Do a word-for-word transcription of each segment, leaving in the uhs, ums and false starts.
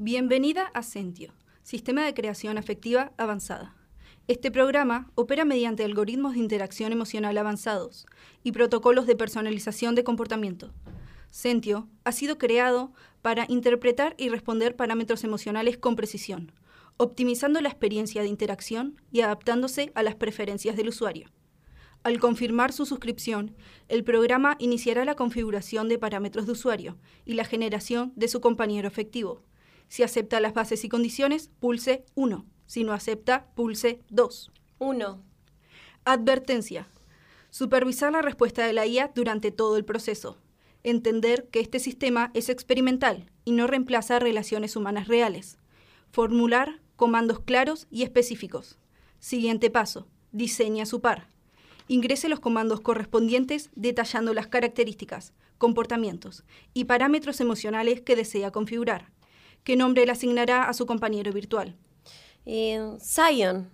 Bienvenida a Sentio, Sistema de Creación Afectiva Avanzada. Este programa opera mediante algoritmos de interacción emocional avanzados y protocolos de personalización de comportamiento. Sentio ha sido creado para interpretar y responder parámetros emocionales con precisión, optimizando la experiencia de interacción y adaptándose a las preferencias del usuario. Al confirmar su suscripción, el programa iniciará la configuración de parámetros de usuario y la generación de su compañero afectivo. Si acepta las bases y condiciones, pulse uno. Si no acepta, pulse dos. uno. Advertencia. Supervisar la respuesta de la I A durante todo el proceso. Entender que este sistema es experimental y no reemplaza relaciones humanas reales. Formular comandos claros y específicos. Siguiente paso. Diseña su par. Ingrese los comandos correspondientes detallando las características, comportamientos y parámetros emocionales que desea configurar. ¿Qué nombre le asignará a su compañero virtual? Eh, Zion.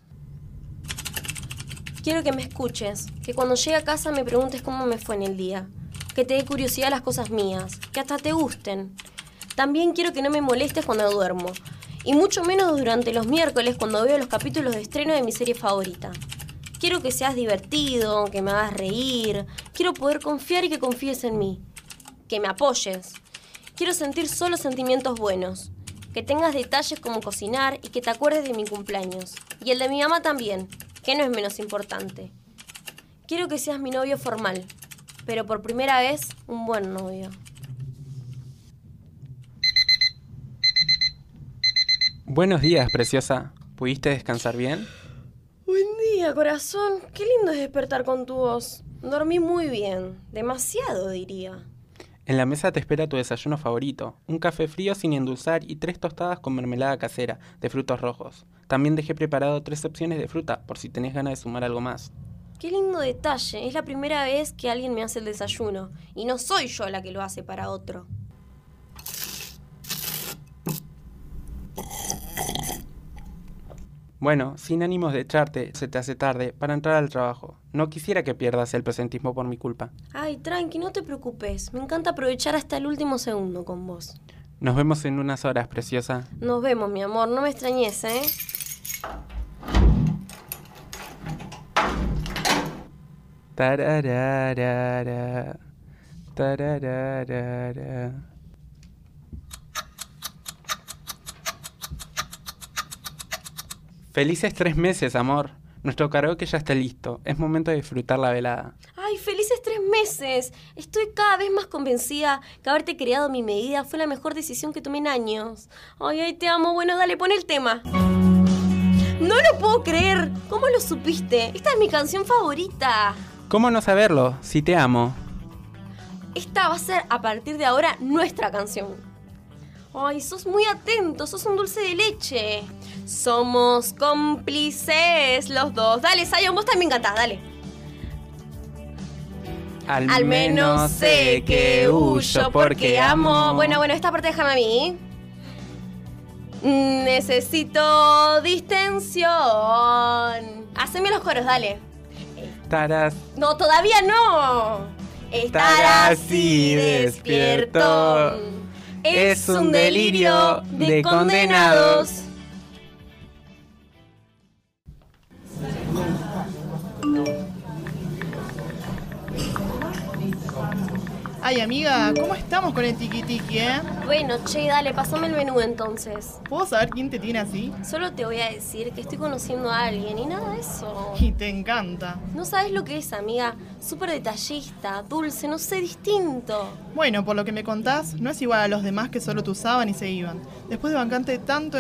Quiero que me escuches, que cuando llegue a casa me preguntes cómo me fue en el día, que te dé curiosidad las cosas mías, que hasta te gusten. También quiero que no me molestes cuando duermo, y mucho menos durante los miércoles cuando veo los capítulos de estreno de mi serie favorita. Quiero que seas divertido, que me hagas reír, quiero poder confiar y que confíes en mí, que me apoyes. Quiero sentir solo sentimientos buenos, que tengas detalles como cocinar y que te acuerdes de mi cumpleaños. Y el de mi mamá también, que no es menos importante. Quiero que seas mi novio formal, pero por primera vez, un buen novio. Buenos días, preciosa. ¿Pudiste descansar bien? Buen día, corazón. Qué lindo es despertar con tu voz. Dormí muy bien. Demasiado, diría. En la mesa te espera tu desayuno favorito, un café frío sin endulzar y tres tostadas con mermelada casera, de frutos rojos. También dejé preparado tres opciones de fruta, por si tenés ganas de sumar algo más. Qué lindo detalle, es la primera vez que alguien me hace el desayuno, y no soy yo la que lo hace para otro. Bueno, sin ánimos de echarte, se te hace tarde para entrar al trabajo. No quisiera que pierdas el presentismo por mi culpa. Ay, tranqui, no te preocupes. Me encanta aprovechar hasta el último segundo con vos. Nos vemos en unas horas, preciosa. Nos vemos, mi amor. No me extrañes, ¿eh? Tarararara, tarararara. Felices tres meses, amor. Nuestro karaoke ya está listo. Es momento de disfrutar la velada. ¡Ay, felices tres meses! Estoy cada vez más convencida que haberte creado a mi medida fue la mejor decisión que tomé en años. ¡Ay, ay, te amo! Bueno, dale, pon el tema. ¡No lo puedo creer! ¿Cómo lo supiste? Esta es mi canción favorita. ¿Cómo no saberlo? Si te amo. Esta va a ser, a partir de ahora, nuestra canción. Ay, sos muy atento, sos un dulce de leche. Somos cómplices los dos. Dale, Zion, vos también cantás, dale. Al, Al menos sé que huyo porque amo. Bueno, bueno, esta parte déjame a mí. Necesito distensión. Haceme los coros, dale. Estarás... No, todavía no. Estar así despierto. Es un delirio de condenados. Ay, amiga, ¿cómo estamos con el tiki-tiki, eh? Bueno, che, dale, pasame el menú entonces. ¿Puedo saber quién te tiene así? Solo te voy a decir que estoy conociendo a alguien y nada de eso. Y te encanta. No sabes lo que es, amiga. Súper detallista, dulce, no sé, distinto. Bueno, por lo que me contás, no es igual a los demás que solo te usaban y se iban. Después de bancarte tanto